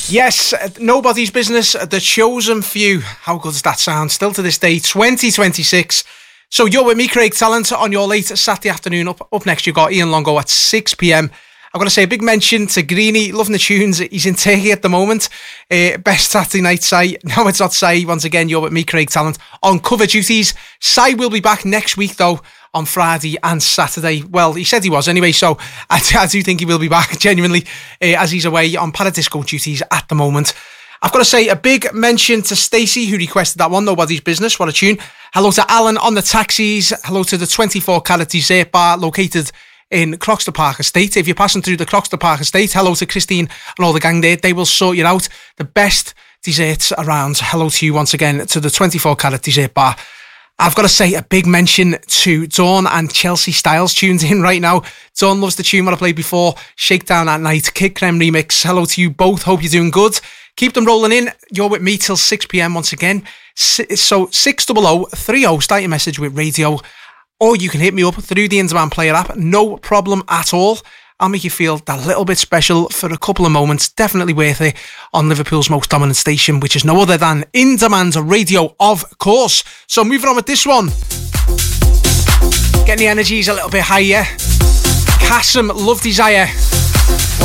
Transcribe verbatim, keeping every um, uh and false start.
Yes, Nobody's Business, The Chosen Few. How good does that sound? Still to this day, twenty twenty-six. So you're with me, Craig Talent, on your late Saturday afternoon. Up, up next, you've got Ian Longo at six p.m. I've got to say a big mention to Greeny, loving the tunes. He's in Turkey at the moment. Uh, best Saturday night, Sai. No, it's not Sai. Once again, you're with me, Craig Talent, on cover duties. Sai will be back next week, though, on Friday and Saturday. Well, he said he was anyway, so I, I do think he will be back, genuinely, uh, as he's away on Paradisco duties at the moment. I've got to say a big mention to Stacey, who requested that one, Nobody's Business. What a tune. Hello to Alan on the taxis. Hello to the twenty-four carat dessert bar located in Croxter Park Estate. If you're passing through the Croxter Park Estate, hello to Christine and all the gang there. They will sort you out. The best desserts around. Hello to you once again to the twenty-four carat dessert bar. I've got to say a big mention to Dawn and Chelsea Styles tuned in right now. Dawn loves the tune that I played before, Shakedown at Night, Kid Creme remix. Hello to you both. Hope you're doing good. Keep them rolling in. You're with me till six p.m. once again. So six hundred, thirty, start your message with radio. Or you can hit me up through the In-Demand Player app. No problem at all. I'll make you feel that little bit special for a couple of moments. Definitely worth it on Liverpool's most dominant station, which is no other than In Demand Radio, of course. So moving on with this one. Getting the energies a little bit higher. Kassem, Love Desire.